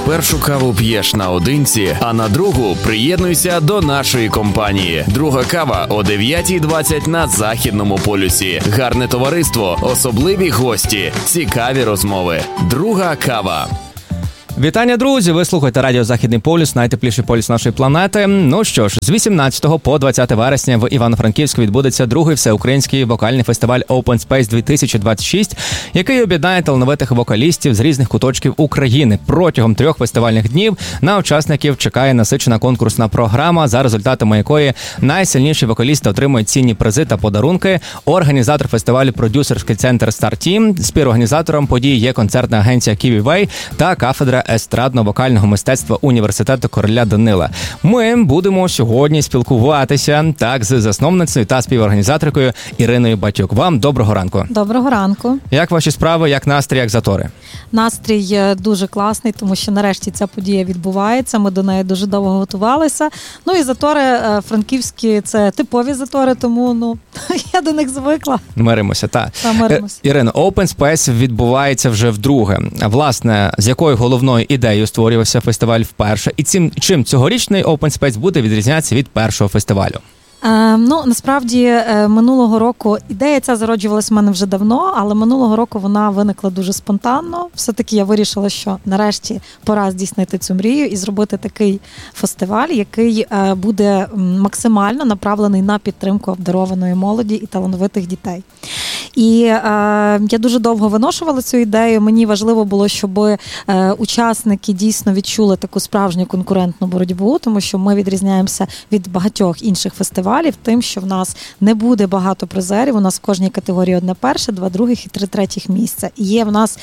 першу каву п'єш наодинці, а на другу приєднуйся до нашої компанії. Друга кава о 9:20 на Західному полюсі. Гарне товариство, особливі гості, цікаві розмови. Друга кава. Вітання, друзі! Ви слухаєте радіо «Західний полюс», найтепліший полюс нашої планети. Ну що ж, з 18 по 20 вересня в Івано-Франківську відбудеться другий всеукраїнський вокальний фестиваль Open Space 2026, який об'єднає талановитих вокалістів з різних куточків України. Протягом 3 фестивальних днів на учасників чекає насичена конкурсна програма, за результатами якої найсильніші вокалісти отримують цінні призи та подарунки. Організатор фестивалю – продюсерський центр Star Team. Співорганізатором події є концертна агенція Kiwi та кафедра естрадно-вокального мистецтва університету короля Данила. Ми будемо сьогодні спілкуватися з засновницею та співорганізаторкою Іриною Батюк. Вам доброго ранку. Доброго ранку. Як ваші справи, як настрій, як затори? Настрій дуже класний, тому що нарешті ця подія відбувається. Ми до неї дуже довго готувалися. Ну і затори франківські – це типові затори, тому я до них звикла. Миримося, так. Миримося. Ірино, Open Space відбувається вже вдруге. Власне, з якою головною ідеєю створювався фестиваль вперше? І чим цьогорічний Open Space буде відрізнятися від першого фестивалю? Насправді, минулого року ідея ця зароджувалась в мене вже давно, але минулого року вона виникла дуже спонтанно. Все-таки я вирішила, що нарешті пора здійснити цю мрію і зробити такий фестиваль, який буде максимально направлений на підтримку обдарованої молоді і талановитих дітей. І я дуже довго виношувала цю ідею. Мені важливо було, щоб учасники дійсно відчули таку справжню конкурентну боротьбу, тому що ми відрізняємося від багатьох інших фестивалів тим, що в нас не буде багато призерів. У нас в кожній категорії 1 перше, 2 других і 3 третіх місця. І є в нас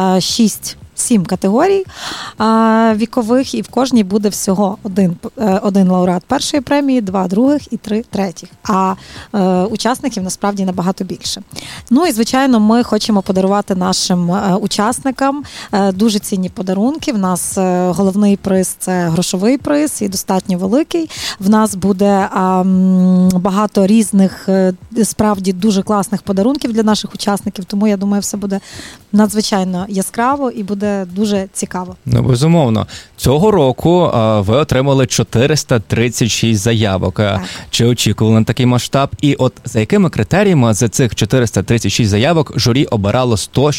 7 категорій вікових, і в кожній буде всього один лауреат першої премії, 2 других і 3 третіх. А учасників насправді набагато більше. Ну і, звичайно, ми хочемо подарувати нашим учасникам дуже цінні подарунки. В нас головний приз – це грошовий приз, і достатньо великий. В нас буде багато різних, справді, дуже класних подарунків для наших учасників, тому, я думаю, все буде надзвичайно яскраво і буде дуже цікаво. Ну, безумовно. Цього року ви отримали 436 заявок. Так. Чи очікували на такий масштаб? І от за якими критеріями за цих 436 заявок журі обирало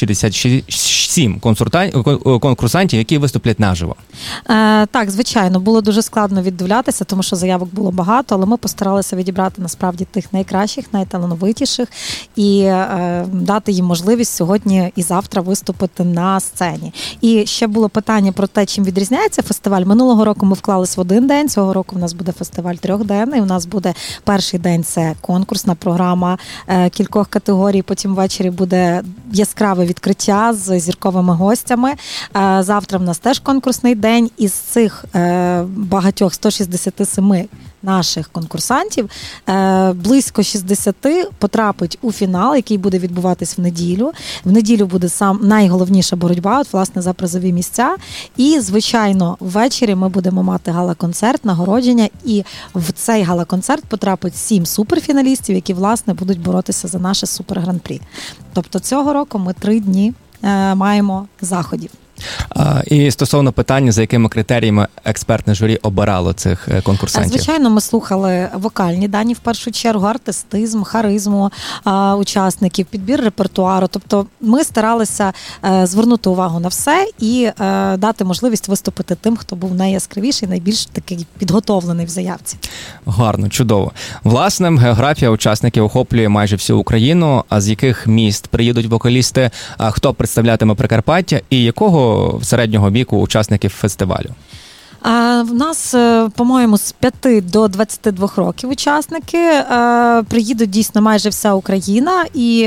167 конкурсантів, які виступлять наживо? Так, звичайно, було дуже складно віддивлятися, тому що заявок було багато, але ми постаралися відібрати насправді тих найкращих, найталановитіших і дати їм можливість сьогодні і завтра виступити на сцені. І ще було питання про те, чим відрізняється фестиваль. Минулого року ми вклались в один день, цього року в нас буде фестиваль 3-денний. У нас буде перший день – це конкурсна програма кількох категорій, потім ввечері буде яскраве відкриття з зірковими гостями. Завтра в нас теж конкурсний день. Із цих багатьох 167 наших конкурсантів близько 60 потрапить у фінал, який буде відбуватись в неділю. В неділю буде найголовніша боротьба, власне, за призові місця. І, звичайно, ввечері ми будемо мати гала-концерт, нагородження, і в цей гала-концерт потрапить 7 суперфіналістів, які, власне, будуть боротися за наше супер-гран-прі. Тобто цього року ми 3 дні маємо заходів. І стосовно питання, за якими критеріями експертне журі обирало цих конкурсантів? Звичайно, ми слухали вокальні дані в першу чергу, артистизм, харизму учасників, підбір репертуару. Тобто ми старалися звернути увагу на все і дати можливість виступити тим, хто був найяскравіший, найбільш такий підготовлений в заявці. Гарно, чудово. Власне, географія учасників охоплює майже всю Україну. А з яких міст приїдуть вокалісти? Хто представлятиме Прикарпаття і якого середнього віку учасників фестивалю? В нас, по-моєму, з 5 до 22 років учасники. Приїдуть дійсно майже вся Україна. І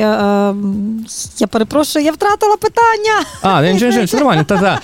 я перепрошую, я втратила питання. Все нормально.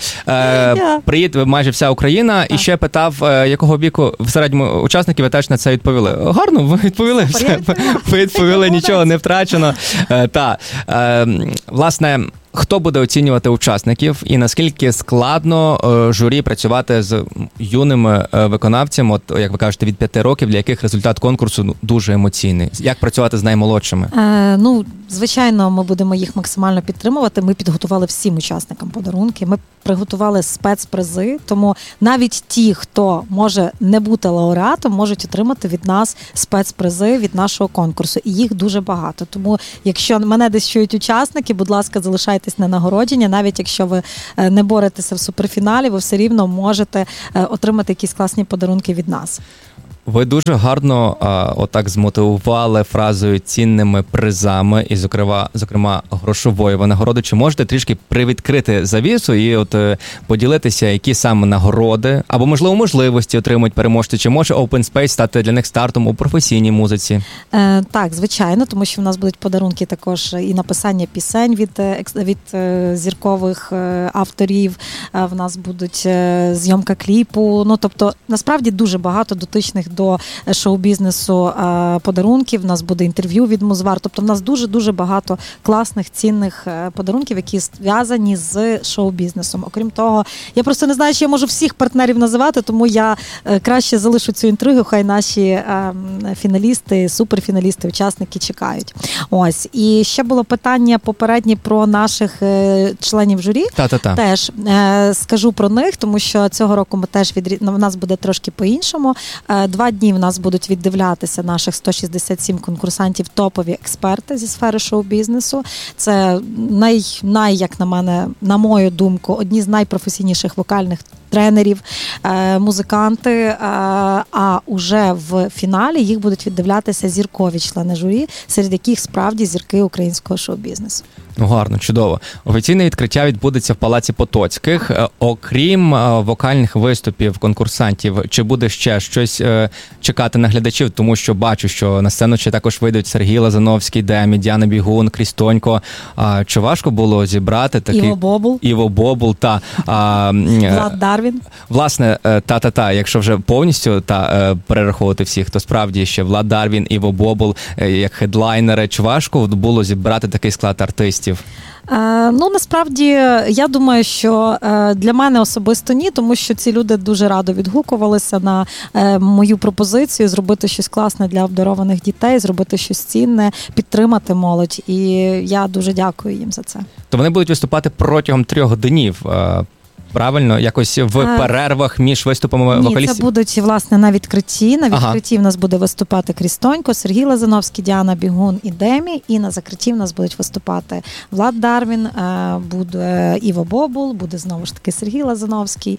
Приїде майже вся Україна. І ще питав, якого віку в середньому учасники, ви теж на це відповіли. Гарно, ви відповіли. Ви відповіли, нічого не втрачено. Власне, Хто буде оцінювати учасників і наскільки складно журі працювати з юними виконавцями, от, як ви кажете, від 5 років, для яких результат конкурсу дуже емоційний? Як працювати з наймолодшими? Звичайно, ми будемо їх максимально підтримувати. Ми підготували всім учасникам подарунки, ми приготували спецпризи, тому навіть ті, хто може не бути лауреатом, можуть отримати від нас спецпризи від нашого конкурсу. І їх дуже багато. Тому, якщо мене десь чують учасники, будь ласка, залишайтесь на нагородження. Навіть якщо ви не боретеся в суперфіналі, ви все рівно можете отримати якісь класні подарунки від нас. Ви дуже гарно отак змотивували фразою цінними призами і, зокрема, грошовою винагородою. Чи можете трішки привідкрити завісу і от поділитися, які саме нагороди або, можливо, можливості отримують переможці? Чи може Open Space стати для них стартом у професійній музиці? Так, звичайно, тому що в нас будуть подарунки також і написання пісень від зіркових авторів, в нас будуть зйомка кліпу. Тобто, насправді, дуже багато дотичних до шоу-бізнесу подарунків, в нас буде інтерв'ю від Музвар, тобто в нас дуже-дуже багато класних, цінних подарунків, які зв'язані з шоу-бізнесом. Окрім того, я просто не знаю, чи я можу всіх партнерів називати, тому я краще залишу цю інтригу, хай наші фіналісти, суперфіналісти, учасники чекають. Ось. І ще було питання попереднє про наших членів журі. Теж скажу про них, тому що цього року ми теж в нас буде трошки по-іншому. 2 дні в нас будуть віддивлятися наших 167 конкурсантів топові експерти зі сфери шоу-бізнесу. Це як на мене, на мою думку, одні з найпрофесійніших вокальних тренерів, музиканти, а уже в фіналі їх будуть віддивлятися зіркові члени журі, серед яких справді зірки українського шоу-бізнесу. Гарно, чудово. Офіційне відкриття відбудеться в Палаці Потоцьких. Окрім вокальних виступів конкурсантів, чи буде ще щось чекати на глядачів? Тому що бачу, що на сцену ще також вийдуть Сергій Лазановський, Демі, Діана Бігун, Крістонько. Чи важко було зібрати такий... Іво Бобул, та... Влад Дарвін. Власне, якщо вже повністю перераховувати всіх, то справді ще Влад Дарвін, Іво Бобул, як хедлайнери. Чи важко було зібрати такий склад артистів? Насправді, я думаю, що для мене особисто ні, тому що ці люди дуже радо відгукувалися на мою пропозицію зробити щось класне для обдарованих дітей, зробити щось цінне, підтримати молодь. І я дуже дякую їм за це. То вони будуть виступати протягом 3 днів, правильно? Якось в перервах між виступами вокалістів? Ні, це будуть, власне, на відкритті. На відкритті в нас буде виступати Крістонько, Сергій Лазановський, Діана Бігун і Демі. І на закритті в нас будуть виступати Влад Дарвін, буде Іво Бобул, буде знову ж таки Сергій Лазановський.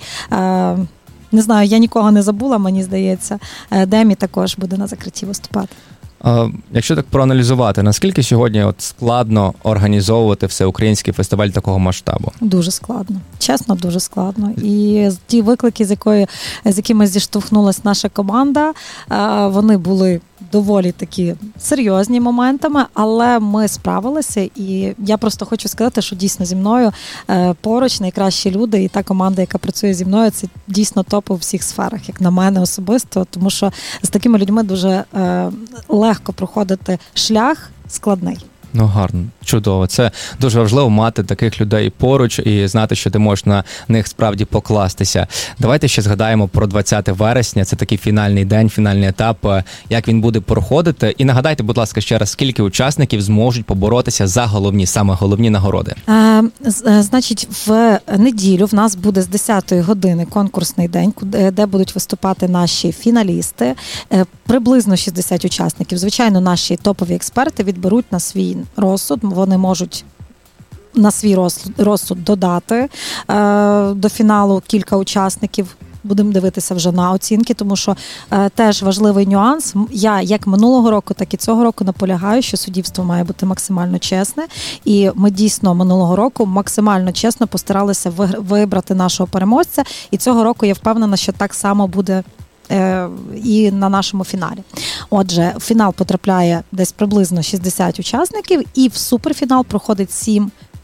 Не знаю, я нікого не забула, мені здається. Демі також буде на закритті виступати. Якщо так проаналізувати, наскільки сьогодні складно організовувати всеукраїнський фестиваль такого масштабу? Дуже складно. Чесно, дуже складно. І ті виклики, з якими зіштовхнулася наша команда, вони були доволі такі серйозні моментами, але ми справилися. І я просто хочу сказати, що дійсно зі мною поруч найкращі люди, і та команда, яка працює зі мною, це дійсно топ у всіх сферах, як на мене особисто, тому що з такими людьми дуже легко проходити шлях складний. Гарно, чудово. Це дуже важливо мати таких людей поруч і знати, що ти можеш на них справді покластися. Давайте ще згадаємо про 20 вересня. Це такий фінальний день, фінальний етап. Як він буде проходити? І нагадайте, будь ласка, ще раз, скільки учасників зможуть поборотися за саме головні нагороди? Значить, в неділю в нас буде з 10-ї години конкурсний день, де будуть виступати наші фіналісти. Приблизно 60 учасників. Звичайно, наші топові експерти відберуть на свій розсуд, вони можуть на свій розсуд додати до фіналу кілька учасників. Будемо дивитися вже на оцінки, тому що теж важливий нюанс. Я як минулого року, так і цього року наполягаю, що суддівство має бути максимально чесне. І ми дійсно минулого року максимально чесно постаралися вибрати нашого переможця. І цього року я впевнена, що так само буде і на нашому фіналі. Отже, в фінал потрапляє десь приблизно 60 учасників, і в суперфінал проходить 7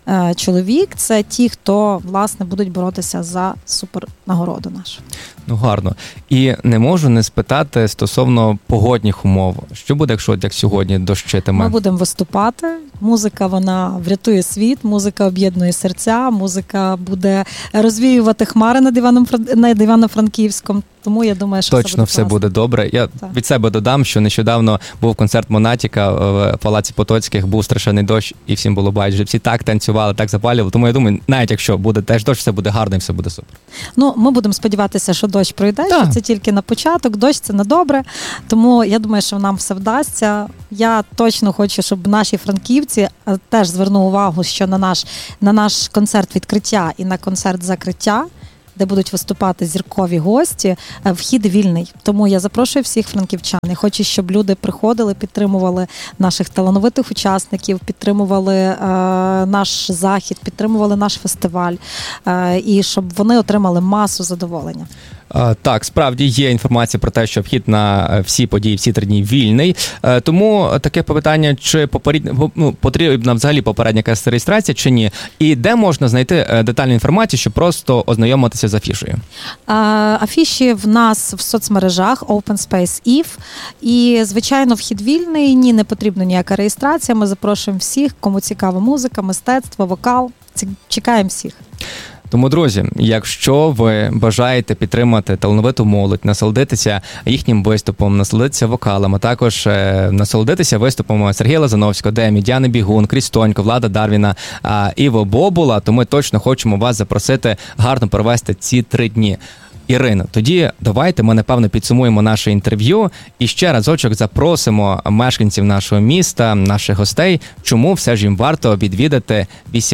чоловік – це ті, хто, власне, будуть боротися за супернагороду нашу. Ну, гарно. І не можу не спитати стосовно погодних умов. Що буде, якщо, як сьогодні, дощитиме? Ми будемо виступати. Музика, вона врятує світ, музика об'єднує серця, музика буде розвіювати хмари над Івано-Франківськом. Тому я думаю, що точно все буде добре. Я від себе додам, що нещодавно був концерт Монатіка в Палаці Потоцьких, був страшенний дощ, і всім було байдуже. Всі так танцювали, так запалювали. Тому я думаю, навіть якщо буде теж дощ, все буде гарно і все буде супер. Ну, ми будемо сподіватися, що дощ пройде, що це тільки на початок, дощ – це на добре. Тому я думаю, що нам все вдасться. Я точно хочу, щоб наші франківці теж звернули увагу, що на наш концерт відкриття і на концерт закриття, де будуть виступати зіркові гості, вхід вільний. Тому я запрошую всіх франківчан. Я хочу, щоб люди приходили, підтримували наших талановитих учасників, підтримували наш захід, підтримували наш фестиваль, і щоб вони отримали масу задоволення. Так, справді є інформація про те, що вхід на всі події, всі 3 дні вільний. Тому таке питання, чи потрібна взагалі попередня якась реєстрація, чи ні? І де можна знайти детальну інформацію, щоб просто ознайомитися з афішею? Афіші в нас в соцмережах Open Space EVE. І, звичайно, вхід вільний, не потрібна ніяка реєстрація. Ми запрошуємо всіх, кому цікава музика, мистецтво, вокал. Чекаємо всіх. Тому, друзі, якщо ви бажаєте підтримати талановиту молодь, насолодитися їхнім виступом, насолодитися вокалом, а також насолодитися виступом Сергія Лазановського, Демі, Діани Бігун, Крістонько, Влада Дарвіна, Іво Бобула, то ми точно хочемо вас запросити гарно провести ці 3 дні. Ірино, тоді давайте ми, напевно, підсумуємо наше інтерв'ю і ще разочок запросимо мешканців нашого міста, наших гостей, чому все ж їм варто відвідати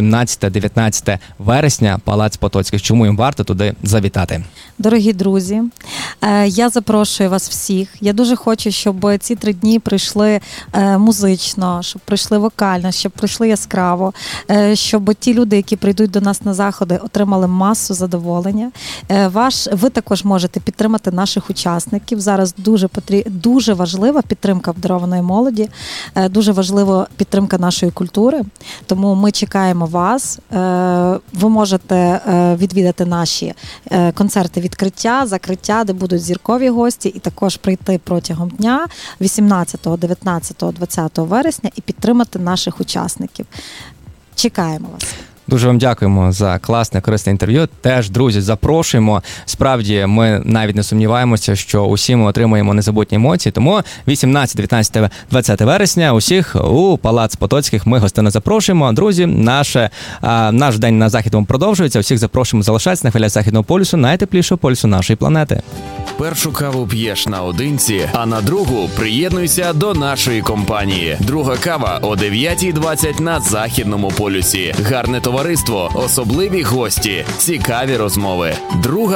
18-19 вересня Палац Потоцьких, чому їм варто туди завітати. Дорогі друзі, я запрошую вас всіх. Я дуже хочу, щоб ці 3 дні пройшли музично, щоб пройшли вокально, щоб пройшли яскраво, щоб ті люди, які прийдуть до нас на заходи, отримали масу задоволення. Ви також можете підтримати наших учасників. Зараз дуже важлива підтримка обдарованої молоді, дуже важлива підтримка нашої культури. Тому ми чекаємо вас. Ви можете відвідати наші концерти відкриття, закриття, де будуть зіркові гості, і також прийти протягом дня 18, 19, 20 вересня і підтримати наших учасників. Чекаємо вас. Дуже вам дякуємо за класне, корисне інтерв'ю. Теж, друзі, запрошуємо. Справді, ми навіть не сумніваємося, що усі ми отримаємо незабутні емоції. Тому 18, 19, 20 вересня усіх у Палац Потоцьких ми гостинно запрошуємо. Друзі, наш день на Західному продовжується. Усіх запрошуємо залишатися на хвилях Західного полюсу, найтеплішого полюсу нашої планети. Першу каву п'єш наодинці, а на другу приєднуйся до нашої компанії. Друга кава о 9:20 на Західному полюсі. Гарне товариство, особливі гості, цікаві розмови. Друга